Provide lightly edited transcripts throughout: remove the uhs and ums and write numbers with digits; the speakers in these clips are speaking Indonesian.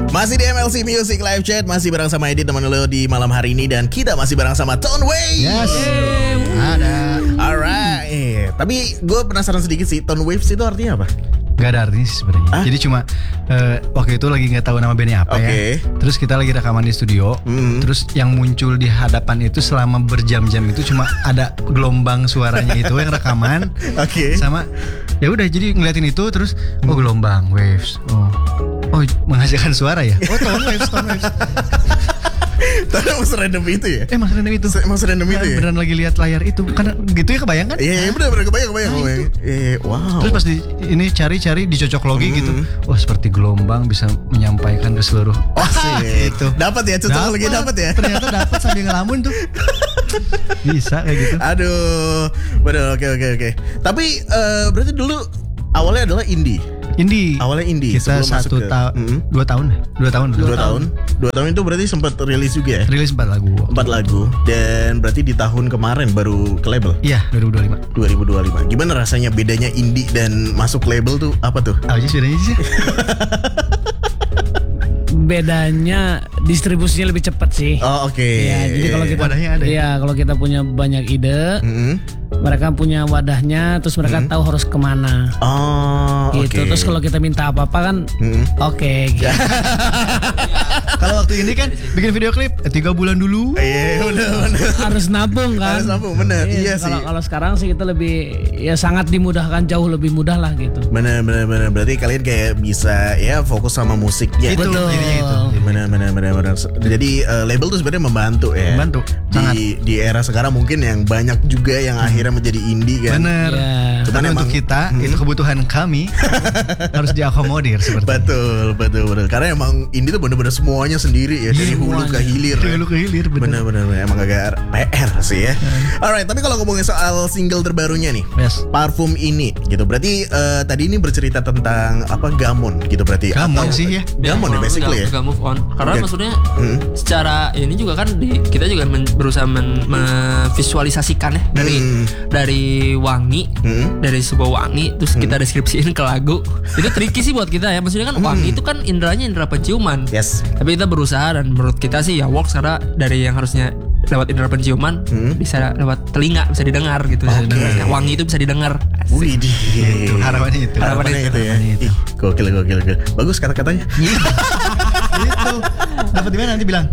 Masih di MLC Music Live Chat, masih bareng sama Edit teman lo di malam hari ini, dan kita masih bareng sama Tone Waves. Yes. Ada. Alright. Tapi gue penasaran sedikit sih, Tone Waves itu artinya apa? Gak ada artinya sih sebenarnya. Jadi cuma waktu itu lagi nggak tahu nama bandnya apa ya. Terus kita lagi rekaman di studio. Terus yang muncul di hadapan itu selama berjam-jam itu cuma ada gelombang suaranya itu yang rekaman. Sama ya udah jadi ngeliatin itu terus gelombang waves. Oh menghasilkan suara ya. Tone waves. Tapi emang serandom itu ya? Emang serandom itu ya? Beneran lagi lihat layar itu. Karena gitu ya, kebayang kan? Iya bener kebayang. Wow. Terus pas ini cari dicocok logi gitu. Wah seperti gelombang bisa menyampaikan ke seluruh. Itu. Dapat ya, cocok logi dapat ya? Ternyata dapat sambil ngelamun tuh. Bisa kayak gitu. Aduh. Bener, oke. Tapi berarti dulu awalnya adalah indie. Awalnya indie. Kita 2 tahun itu berarti sempat rilis juga ya? Rilis 4 lagu. Dan berarti di tahun kemarin baru ke label? Iya, 2025. Gimana rasanya bedanya indie dan masuk label tuh? Apa tuh? Apa sih bedanya sih? Bedanya distribusinya lebih cepat sih. Oke. Ya, jadi kalau kita wadahnya ada. Iya, kalau kita punya banyak ide, mereka punya wadahnya, terus mereka tahu harus kemana. Gitu. Terus kalau kita minta apa-apa kan, gitu. Kalau waktu ini kan bikin video klip 3 bulan dulu. Iya, benar. Harus nabung kan. Harus nabung, benar. Iya sih. Kalau sekarang sih kita lebih sangat dimudahkan, jauh lebih mudah lah gitu. Benar. Berarti kalian kayak bisa ya fokus sama musiknya. Betul. Benar. Jadi label tuh sebenarnya membantu ya. Membantu. Di era sekarang mungkin yang banyak juga yang akhirnya menjadi indie kan. Benar. Yeah. Cuman untuk kita itu kebutuhan kami harus diakomodir seperti. Betul. Karena emang indie tuh benar-benar semuanya sendiri ya, dari hulu ke hilir. Benar. Emang agak PR sih ya. Alright, tapi kalau ngomongin soal single terbarunya nih, Parfum ini gitu. Berarti tadi ini bercerita tentang apa, gamon gitu berarti. Gamon sih ya. Gamon ya basically ya. Gak move on. Karena maksudnya secara ini juga kan kita juga berusaha memvisualisasikan ya dari wangi, dari sebuah wangi terus kita deskripsiin ke lagu. Itu tricky sih buat kita ya. Maksudnya kan wangi itu kan indranya indra penciuman. Yes. Tapi kita berusaha, dan menurut kita sih ya works, karena dari yang harusnya lewat indra penciuman bisa lewat telinga, bisa didengar gitu. Wangi itu bisa didengar. Widih. Harapannya itu ya. Gokil. Bagus kata-katanya. Itu dapat di mana nanti bilang.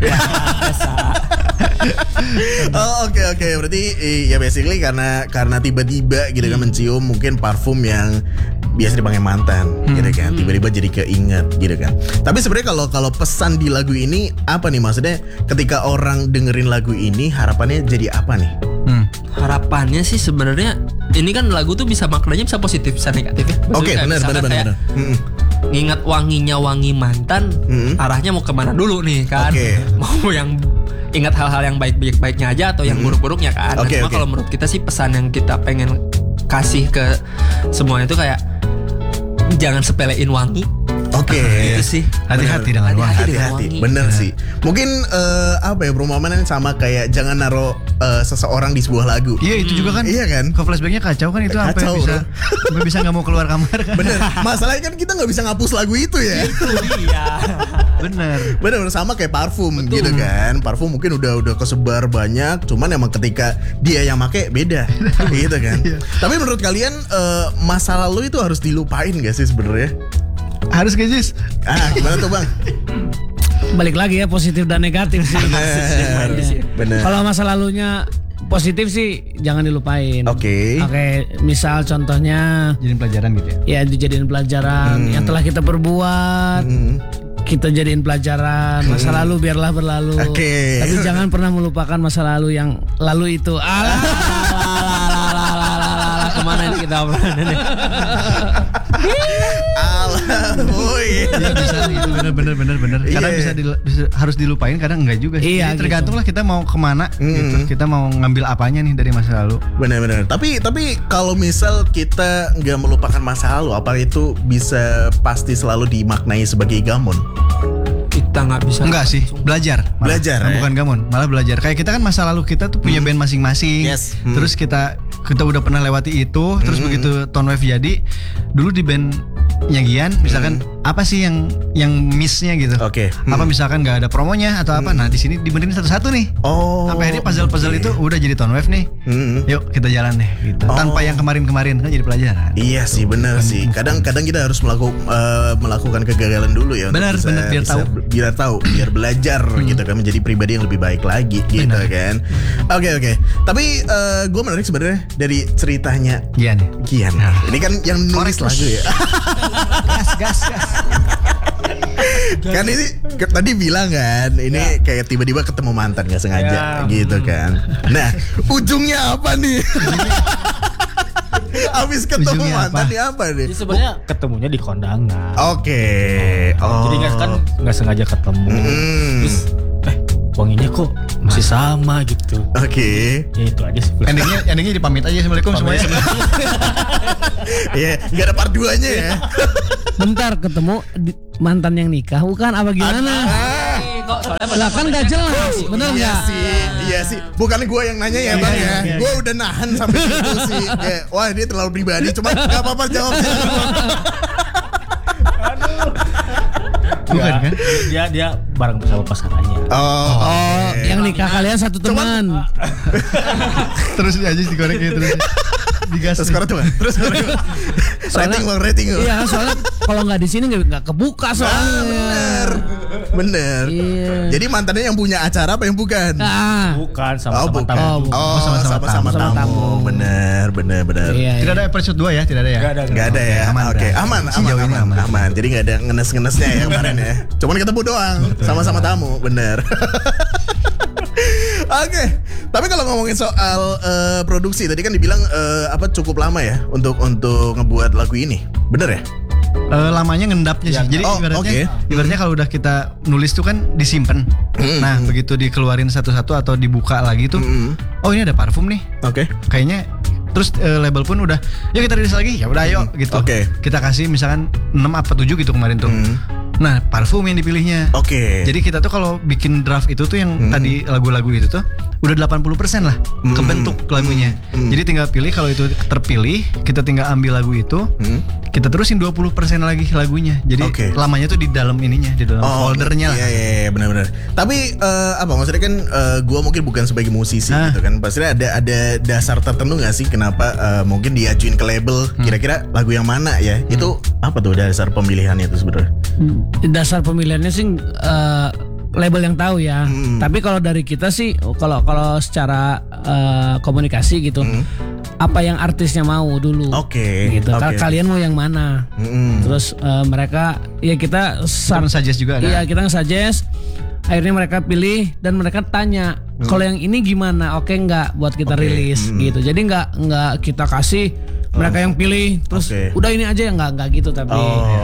Oke. Berarti ya basically karena tiba-tiba gitu kan mencium mungkin parfum yang biasa dipakai mantan gitu kan, tiba-tiba jadi keinget gitu kan. Tapi sebenarnya kalau pesan di lagu ini apa nih, maksudnya ketika orang dengerin lagu ini harapannya jadi apa nih? Harapannya sih sebenarnya ini kan lagu tuh bisa maknanya bisa positif bisa negatif ya. Oke, benar. Ngingat wangi mantan, arahnya mau kemana dulu nih kan? Mau yang ingat hal-hal yang baik-baiknya aja atau yang buruk-buruknya kan? Cuma kalau menurut kita sih pesan yang kita pengen kasih ke semuanya itu kayak jangan sepelein wangi. Itu sih. Hati-hati dengan wangi. Hati-hati. Bener sih. Mungkin apa ya, perumpamaan sama kayak jangan naruh seseorang di sebuah lagu. Iya, itu juga kan. Iya kan. Kalau flashbacknya kacau kan, itu sampai bisa nggak mau keluar kamar kan. Bener. Masalahnya kan kita nggak bisa ngapus lagu itu ya. Iya. Bener sama kayak parfum. Betul. Gitu kan. Parfum mungkin udah kesebar banyak, cuman emang ketika dia yang make beda. Gitu kan. Tapi menurut kalian masa lalu itu harus dilupain gak sih sebenarnya? Harus gak sih? Gimana tuh Bang? Balik lagi ya, positif dan negatif sih. Bener. Kalau masa lalunya positif sih jangan dilupain. Oke, misal contohnya jadiin pelajaran gitu ya. Ya, dijadiin pelajaran yang telah kita perbuat. Kita jadiin pelajaran. Masa lalu biarlah berlalu. Tapi jangan pernah melupakan masa lalu yang lalu itu. Kemana ini kita obrolan? Iya bisa gitu, bener. Kadang bisa harus dilupain, kadang enggak juga. Iya, jadi tergantung lah kita mau kemana gitu. Kita mau ngambil apanya nih dari masa lalu. Bener. Tapi kalau misal kita nggak melupakan masa lalu, apa itu bisa pasti selalu dimaknai sebagai gamon? Kita nggak bisa. Enggak sih, belajar. Bukan gamon, malah belajar. Kayak kita kan masa lalu kita tuh punya band masing-masing. Terus kita udah pernah lewati itu. Terus begitu Tone Wave jadi, dulu di band nyanyian misalkan apa sih yang missnya gitu. Oke. Apa misalkan nggak ada promonya atau apa. Nah di sini dibenerin satu-satu nih. Sampai akhirnya puzzle itu udah jadi Tone Wave nih. Yuk kita jalan deh gitu. Tanpa yang kemarin-kemarin kan jadi pelajaran. Iya sih benar sih. Kadang kita harus melakukan kegagalan dulu ya. Benar biar tahu, biar belajar gitu kan, menjadi pribadi yang lebih baik lagi gitu kan. Oke. Tapi gue menarik sebenarnya dari ceritanya Gian. Ini kan yang nulis lagu ya. Gas. Kan ini tadi bilang kan, ini kayak tiba-tiba ketemu mantan gak sengaja gitu kan. Nah, ujungnya apa nih? Abis ketemu mantan apa nih? Sebenarnya ketemunya di kondangan. Oke. Jadi nggak sengaja ketemu. Terus wanginya kok masih sama gitu. Oke. Ya itu aja sih. Endingnya dipamit aja. Assalamualaikum semuanya. Iya, nggak ada part 2-nya ya. Bentar, ketemu mantan yang nikah bukan apa gimana? Lah kan gak jelas, bener nggak? Iya sih. Bukan gue yang nanya ya bang ya. Gue udah nahan sampai situ sih. Kayak, wah ini terlalu pribadi. Cuma nggak apa-apa jawabnya. Bukan kan? Dia bareng sama pasangannya. Yang nikah kalian satu teman. Terus aja digoreng gitu terus. Digas. Terus rating. Iya, soalnya kalau nggak di sini nggak kebuka soalnya. Bener. Iya. Jadi mantannya yang punya acara apa yang bukan? Bukan, sama-sama tamu. Sama-sama tamu. Bener. Iya. Tidak ada episode 2 ya, tidak ada ya? Nggak ada ya. Oke, aman. Jadi nggak ada ngenes-ngenesnya ya kemarin ya. Cuman ketemu doang, sama-sama tamu, bener. Oke, tapi kalau ngomongin soal produksi tadi kan dibilang cukup lama ya untuk ngebuat lagu ini, bener ya? Lamanya ngendapnya sih. Jadi ibaratnya kalau udah kita nulis tuh kan disimpan. Nah begitu dikeluarin satu-satu atau dibuka lagi tuh, oh ini ada parfum nih. Oke. Kayaknya terus label pun udah, yuk kita rilis lagi. Ya udah ayo gitu. Kita kasih misalkan 6 apa 7 gitu kemarin tuh. Nah parfum yang dipilihnya. Jadi kita tuh kalau bikin draft itu tuh yang tadi lagu-lagu itu tuh udah 80% lah kebentuk lagunya. Jadi tinggal pilih, kalau itu terpilih kita tinggal ambil lagu itu, kita terusin 20% lagi lagunya. Jadi lamanya tuh di dalam ininya, di dalam foldernya lah. Iya benar-benar. Tapi maksudnya kan gue mungkin bukan sebagai musisi gitu kan. Pasti ada dasar tertentu nggak sih kenapa mungkin diajuin ke label kira-kira lagu yang mana ya? Itu apa tuh dasar pemilihannya itu sebenarnya? Dasar pemilihannya sih label yang tahu ya. Tapi kalau dari kita sih, kalau secara komunikasi gitu, apa yang artisnya mau dulu. Gitu. Kalian mau yang mana? Terus mereka, ya kita suggest juga. Iya, kita nge-suggest. Akhirnya mereka pilih dan mereka tanya, kalau yang ini gimana? Oke nggak buat kita rilis gitu. Jadi nggak kita kasih. Mereka yang pilih terus udah ini aja ya, nggak gitu tapi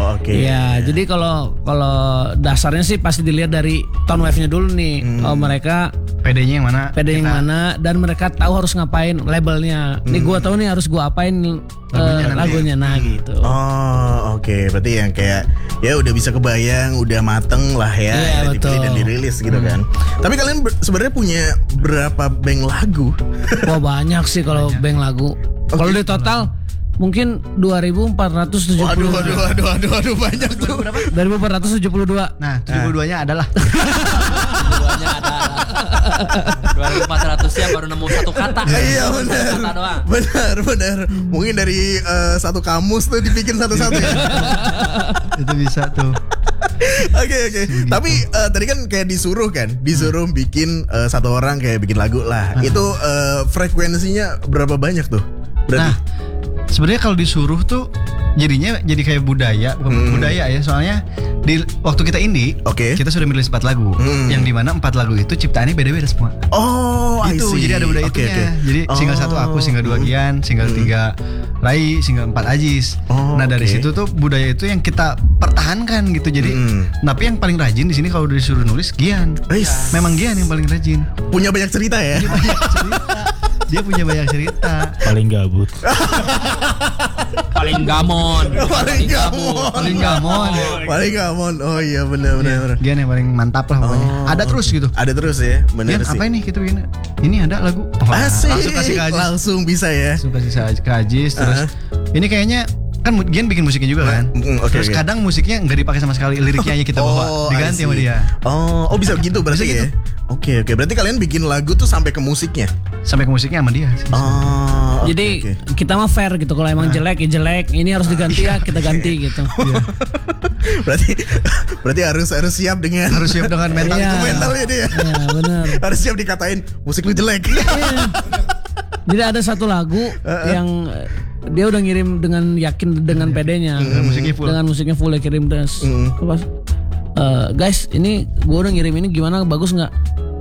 ya jadi kalau dasarnya sih pasti dilihat dari tone wave-nya dulu nih. Mereka PD-nya yang mana dan mereka tahu harus ngapain labelnya. Nih gua tahu nih harus gua apain lagunya gitu. Berarti yang kayak ya udah bisa kebayang, udah mateng lah ya, dipilih dan dirilis gitu kan. Tapi kalian sebenarnya punya berapa bank lagu? Wah banyak sih kalau bank lagu. Kalau di total mungkin 2.472. Waduh banyak tuh. 2.472. Nah 72-nya adalah 72-nya ada 2.400-nya baru nemu satu kata. Iya benar. Mungkin dari satu kamus tuh dibikin satu-satu ya. Itu bisa tuh. Oke. Tapi tadi kan kayak disuruh bikin satu orang kayak bikin lagu lah. Itu frekuensinya berapa banyak tuh? Berarti sebenarnya kalau disuruh tuh jadinya jadi kayak budaya ya, soalnya di waktu kita indie kita sudah menulis 4 lagu yang dimana 4 lagu itu ciptaannya beda-beda semua. Itu jadi ada budaya itunya. Jadi single 1 aku, single 2 Gian, single 3 Rai, single 4 Ajis. Nah dari situ tuh budaya itu yang kita pertahankan gitu. Jadi tapi yang paling rajin di sini kalau udah disuruh nulis Gian. Memang Gian yang paling rajin. Punya banyak cerita ya. Dia punya banyak cerita. Paling gabut. Paling gamon. Oh iya benar. Dia yang paling mantap lah pokoknya. Ada terus gitu. Ada terus ya. Benar sih. Apa ini gitu gini. Ini ada lagu. Asik. Langsung bisa ya. Langsung kasih ke Ajis terus. Ini kayaknya kan Gian bikin musiknya juga kan. Terus kadang musiknya nggak dipakai sama sekali, liriknya aja kita bawa diganti sama dia. Oh bisa begitu berarti ya. Oke, berarti kalian bikin lagu tuh sampai ke musiknya. Sampai ke musiknya sama dia sih. Jadi kita mah fair gitu, kalau emang jelek ya jelek, ini harus diganti ya kita ganti gitu. Berarti harus siap dengan mental itu mentalnya dia. Iya benar. Harus siap dikatain musik lu jelek. Jadi ada satu lagu yang dia udah ngirim dengan yakin dengan PD-nya, dengan musiknya full ya kirim terus. Guys, ini gue udah ngirim ini gimana, bagus nggak?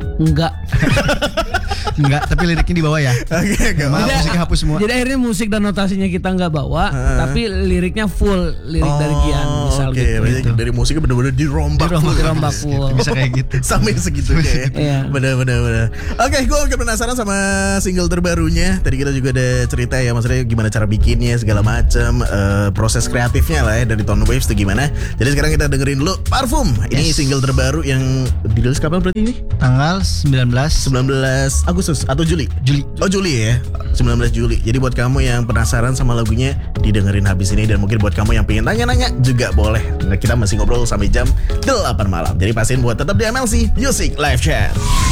Enggak, tapi liriknya dibawa ya. Musiknya hapus semua. Jadi akhirnya musik dan notasinya kita nggak bawa, tapi liriknya full, lirik dari Gian misal gitu. Dari musiknya benar-benar dirombak full. Bisa kayak gitu. Sampai segitunya ya. Benar. Oke, gue penasaran sama single terbarunya. Tadi kita juga ada cerita ya, maksudnya gimana cara bikinnya segala macam, proses kreatifnya lah ya dari Tone Waves itu gimana. Jadi sekarang kita dengerin dulu Parfum. Ini single terbaru yang dirilis kapan berarti ini? Tanggal 19 Agustus atau Juli? Oh Juli ya, 19 Juli. Jadi buat kamu yang penasaran sama lagunya, didengerin habis ini. Dan mungkin buat kamu yang pengen tanya-nanya juga boleh. Nah, kita masih ngobrol sampai jam 8 malam. Jadi pastiin buat tetap di MLC Music Live Chat.